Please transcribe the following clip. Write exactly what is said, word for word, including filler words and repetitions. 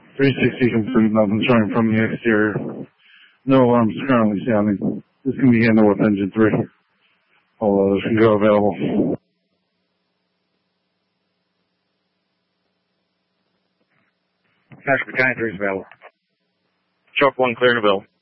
three sixty confirmed, nothing showing from the exterior. No alarms currently sounding. This can be handled with engine three. All others can go available. Passenger Battalion three is available. Truck one clear and available.